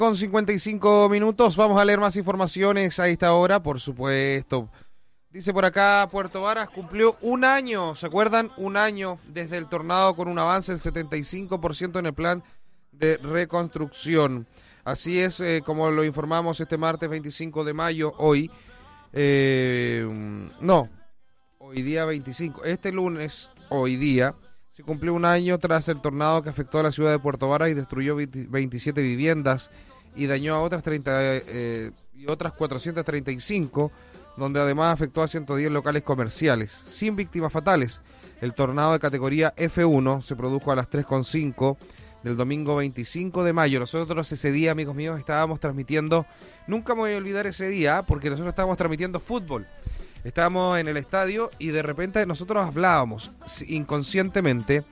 Con 55 minutos, vamos a leer más informaciones a esta hora, por supuesto. Dice por acá, Puerto Varas cumplió un año, ¿se acuerdan? Un año desde el tornado con un avance del 75% en el plan de reconstrucción. Así es, como lo informamos este martes 25 de mayo, hoy. Hoy día 25. Este lunes, hoy día, se cumplió un año tras el tornado que afectó a la ciudad de Puerto Varas y destruyó 27 viviendas y dañó a otras 435, donde además afectó a 110 locales comerciales, sin víctimas fatales. El tornado de categoría F1 se produjo a las 3:05 del domingo 25 de mayo. Nosotros ese día, amigos míos, estábamos transmitiendo, nunca me voy a olvidar ese día, porque nosotros estábamos transmitiendo fútbol. Estábamos en el estadio y de repente nosotros hablábamos inconscientemente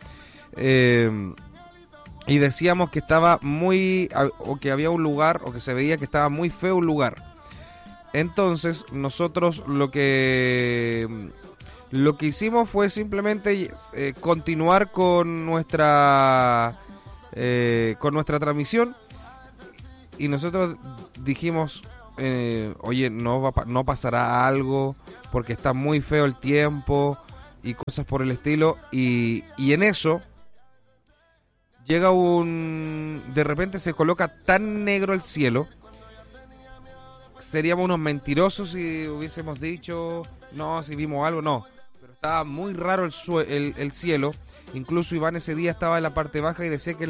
y decíamos que estaba o que había un lugar, o que se veía que estaba muy feo un lugar. Entonces nosotros lo que hicimos fue simplemente continuar con nuestra transmisión, y nosotros dijimos, oye, no pasará algo porque está muy feo el tiempo y cosas por el estilo, y en eso llega de repente se coloca tan negro el cielo. Seríamos unos mentirosos si hubiésemos dicho, no, si vimos algo, no. Pero estaba muy raro el cielo. Incluso Iván ese día estaba en la parte baja y decía que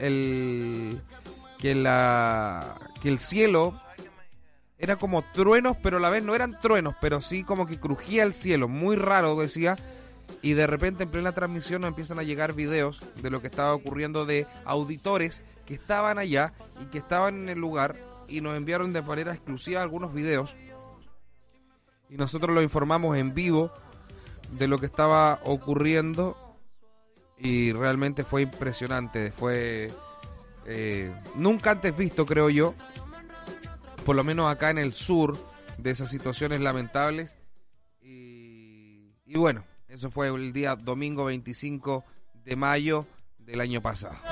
el cielo era como truenos, pero a la vez no eran truenos, pero sí como que crujía el cielo. Muy raro, decía. Y de repente en plena transmisión nos empiezan a llegar videos de lo que estaba ocurriendo, de auditores que estaban allá y que estaban en el lugar, y nos enviaron de manera exclusiva algunos videos y nosotros lo informamos en vivo de lo que estaba ocurriendo, y realmente fue impresionante. Fue nunca antes visto, creo yo, por lo menos acá en el sur, de esas situaciones lamentables. Y bueno, eso fue el día domingo 25 de mayo del año pasado.